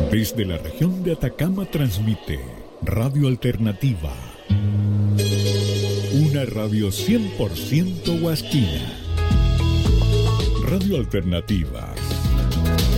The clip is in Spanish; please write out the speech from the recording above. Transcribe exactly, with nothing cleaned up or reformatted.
Desde la región de Atacama transmite Radio Alternativa, una radio cien por ciento huasquina. Radio Alternativa